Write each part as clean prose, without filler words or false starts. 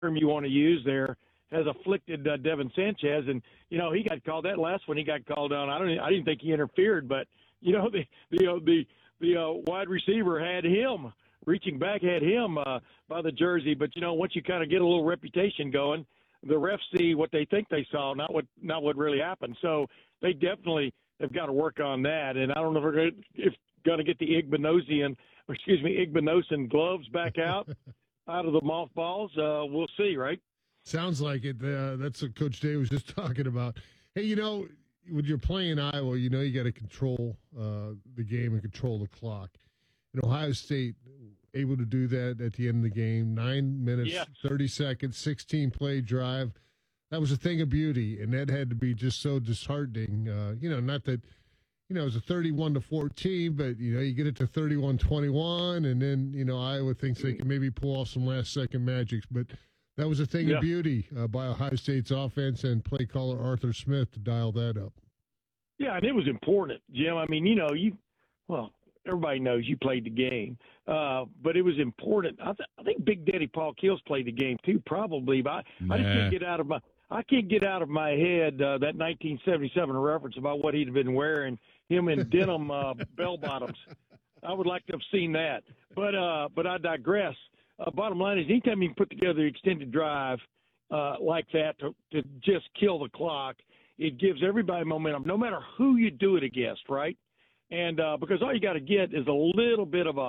term you want to use there, has afflicted Devin Sanchez, and he got called that last one. He got called on. I didn't think he interfered, but the wide receiver had him reaching back, had him by the jersey. But once you kind of get a little reputation going, the refs see what they think they saw, not what really happened. So they definitely have got to work on that. And I don't know if going to get the Igbinosun gloves back out of the mothballs. We'll see, right? Sounds like it. That's what Coach Day was just talking about. Hey, when you're playing Iowa, you got to control the game and control the clock. And Ohio State able to do that at the end of the game. 9 minutes, 30 seconds, 16-play drive. That was a thing of beauty, and that had to be just so disheartening. Not that it was a 31-14, but you get it to 31-21, and then Iowa thinks they can maybe pull off some last-second magics, but. That was a thing of beauty by Ohio State's offense and play caller Arthur Smith to dial that up. Yeah, and it was important, Jim. I mean, everybody knows you played the game, but it was important. I think Big Daddy Paul Keels played the game too, probably. But I just can't get out of my head that 1977 reference about what he'd been wearing, him in denim bell bottoms. I would like to have seen that, but I digress. Bottom line is, anytime you can put together an extended drive like that to just kill the clock, it gives everybody momentum, no matter who you do it against, right? And because all you got to get is a little bit of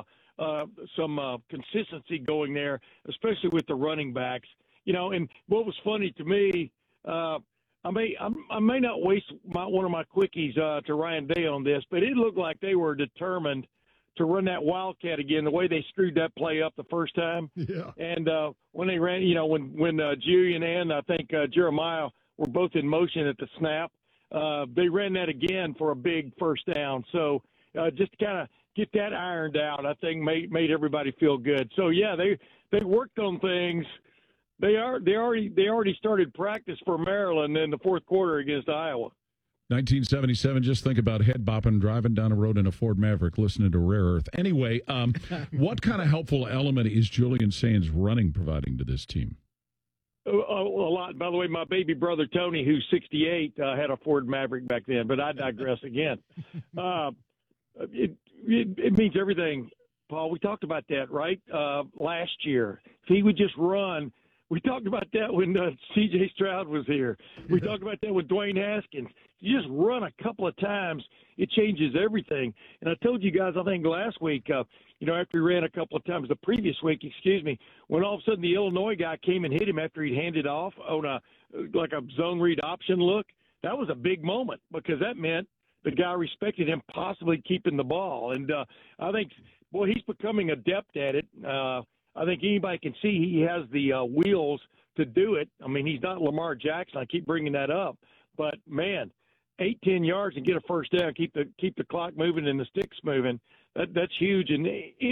some consistency going there, especially with the running backs. And what was funny to me, I may not waste one of my quickies to Ryan Day on this, but it looked like they were determined to run that Wildcat again, the way they screwed that play up the first time. Yeah. And when they ran, when Julian and I think Jeremiah were both in motion at the snap, they ran that again for a big first down. So just to kind of get that ironed out, I think made everybody feel good. So yeah, they worked on things. They already started practice for Maryland in the fourth quarter against Iowa. 1977, just think about head bopping, driving down a road in a Ford Maverick, listening to Rare Earth. Anyway, what kind of helpful element is Julian Sains running providing to this team? A lot. By the way, my baby brother, Tony, who's 68, had a Ford Maverick back then, but I digress again. It means everything, Paul. We talked about that, right, last year. If he would just run. We talked about that when C.J. Stroud was here. We talked about that with Dwayne Haskins. You just run a couple of times, it changes everything. And I told you guys, I think last week, after he ran a couple of times, the previous week, when all of a sudden the Illinois guy came and hit him after he'd handed off on a zone read option look, that was a big moment because that meant the guy respected him possibly keeping the ball. And I think, he's becoming adept at it. I think anybody can see he has the wheels to do it. I mean, he's not Lamar Jackson. I keep bringing that up. But, man, 8-10 yards and get a first down, keep the clock moving and the sticks moving, that's huge. And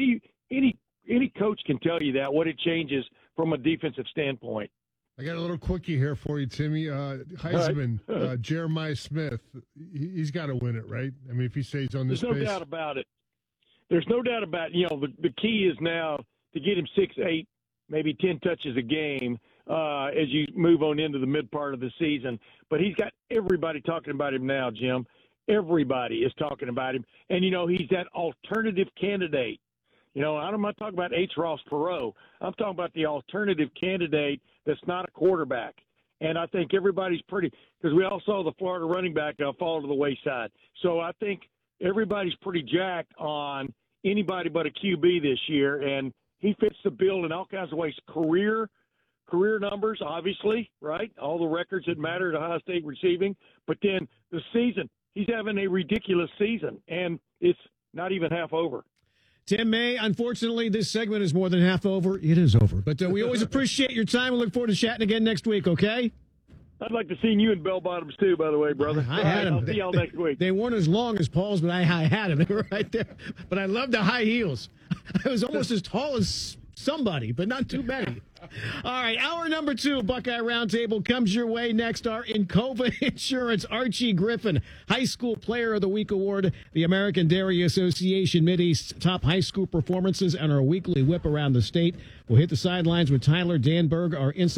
any coach can tell you that, what it changes from a defensive standpoint. I got a little quickie here for you, Timmy. Heisman, right. Jeremiah Smith, he's got to win it, right? I mean, if he stays on this pace. There's no doubt about it. There's no doubt about it. The key is now – to get him 6, 8, maybe 10 touches a game as you move on into the mid part of the season. But he's got everybody talking about him now, Jim. Everybody is talking about him. And, he's that alternative candidate. I'm not talking about H. Ross Perot. I'm talking about the alternative candidate that's not a quarterback. And I think everybody's because we all saw the Florida running back fall to the wayside. So I think everybody's pretty jacked on anybody but a QB this year. And he fits the bill in all kinds of ways. Career numbers, obviously, right? All the records that matter to Ohio State receiving. But then the season, he's having a ridiculous season, and it's not even half over. Tim May, unfortunately, this segment is more than half over. It is over. But we always appreciate your time. We look forward to chatting again next week, okay? I'd like to see you in bell bottoms, too, by the way, brother. I had them. I'll see y'all next week. They weren't as long as Paul's, but I had them. They were right there. But I love the high heels. I was almost as tall as somebody, but not too many. All right, hour number 2, Buckeye Roundtable comes your way next. Our Encova Insurance Archie Griffin High School Player of the Week Award, the American Dairy Association Mideast's top high school performances, and our weekly whip around the state. We'll hit the sidelines with Tyler Danberg, our inside